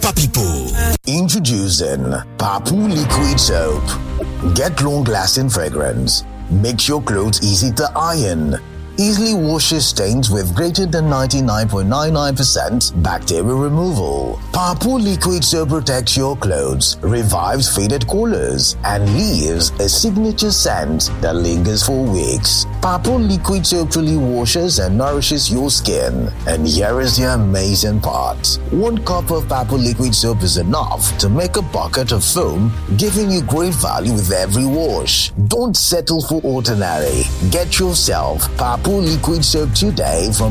People. Introducing Papu Liquid Soap. Get long-lasting fragrance. Makes your clothes easy to iron. Easily washes stains with greater than 99.99% bacteria removal. Papu Liquid Soap protects your clothes, revives faded colors, and leaves a signature scent that lingers for weeks. Papu Liquid Soap truly washes and nourishes your skin. And here is the amazing part. 1 cup of Papu Liquid Soap is enough to make a bucket of foam, giving you great value with every wash. Don't settle for ordinary. Get yourself Papu Liquid Soap today from